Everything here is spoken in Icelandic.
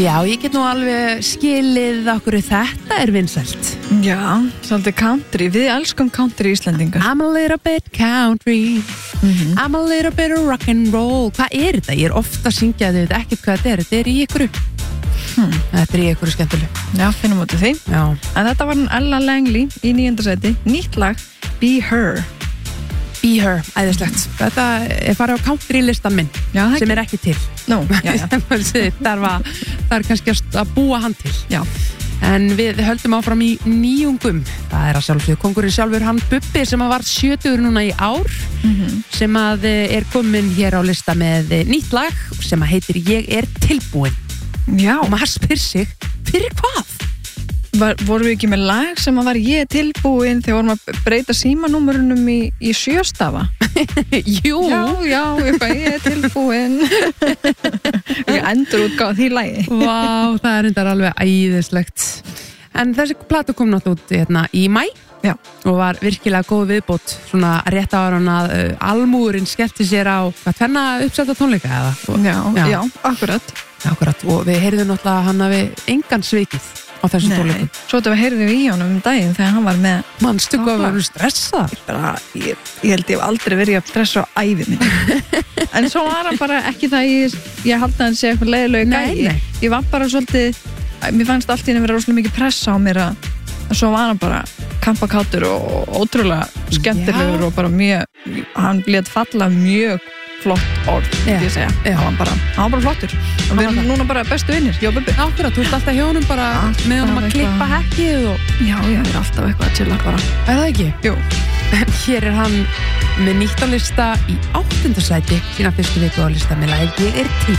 Já, ég get nú alveg skilið okkur þetta vinsælt. Já, svolítið country. Við elskum country Íslendingar. I'm a little bit country, I'm a little bit of rock and roll. Hvað þetta? Ég ofta að syngja þau, ekkert hvað þetta er í ykkur. Þetta í ykkur skemmtileg. Já, finnum út af því. Já. En þetta var Ella Langley í 9. sæti. Nýtt lag, Be Her. Be Her, æðislegt. Þetta farið á country listan minn, Já, sem ekki. Til. Nú, já. Það kannski að búa hann til. Já. En við höldum áfram í nýjungum. Það að sjálfsögðu kóngurinn sjálfur, hann Bubbi, sem var 70 núna í ár, sem að komin hér á lista með nýtt lag sem að heitir Ég tilbúin. Já. Og maður spyr sig, fyrir hvað? Vorum við ekki með lag sem að var Ég tilbúin þegar vorum að breyta símanúmerunum í 7 stafa? Jú. Já, ég tilbúin. Við endur útgáð því lagi. Vá, það reyndar alveg æðislegt. En þessi plata kom náttúrulega út í maí. Já. Og var virkilega góð viðbót, svona rétt ára að almúðurinn skellti sér á tvenna uppsetta tónleika eða? Já, akkurat. Akkurat, og við heyrðum náttúrulega hann hafi engan svikið á þessum tónleikum. Svo þetta við heyrðum í honum daginn þegar hann var með... Manstu hvað að vera stressað? Ég held ég hef aldrei verið að stressa á ævi minni. En svo var hann bara ekki það ég haldi að hann sé eitthvað leiðilegu gæi. Nei. Ég var bara svolítið, mér fannst allt í henni vera rosalega mikið pressa á mér að svo var hann bara kampakátur og ótrúlega skemmtilegur og bara hann lét falla mjög flott orð, ég segja. Hann var bara flottur. Og við erum núna bara bestu vinnir, ég og Bubbi. Akkurat, þú ert alltaf hjá honum bara með honum að klippa hekkið og... Já, ég er alltaf eitthvað að chilla bara. Það ekki? Jú. Hér hann með nýtt á lista í 8. sæti, sína fyrstu viku á lista með lagi Ég tilbúin.